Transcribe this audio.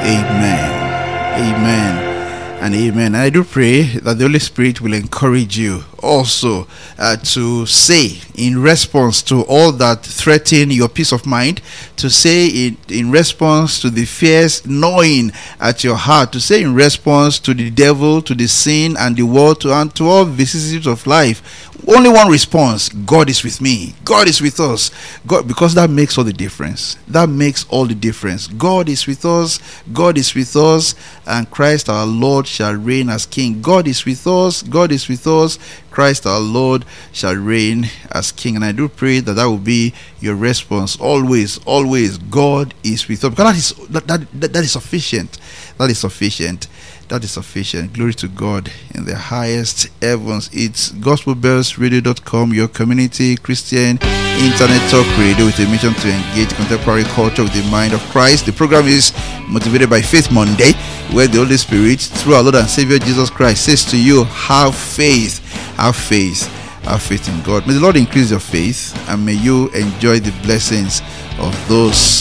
Amen. Amen. And amen. And I do pray that the Holy Spirit will encourage you also to say in response to all that threaten your peace of mind, to say in response to the fears gnawing at your heart, to say in response to the devil, to the sin and the world, and to all vicissitudes of life. Only one response: God is with me. God is with us. God, because that makes all the difference. That makes all the difference. God is with us. God is with us, and Christ our Lord shall reign as King. God is with us. God is with us. Christ our Lord shall reign as King. And I do pray that that will be your response always. Always, God is with us. Because that is sufficient. That is sufficient. That is sufficient. Glory to God in the highest heavens. It's gospelbellsradio.com, your community Christian internet talk radio with a mission to engage contemporary culture with the mind of Christ. The program is motivated by Faith Monday, where the Holy Spirit, through our Lord and Savior Jesus Christ, says to you, have faith, have faith, have faith in God. May the Lord increase your faith, and may you enjoy the blessings of those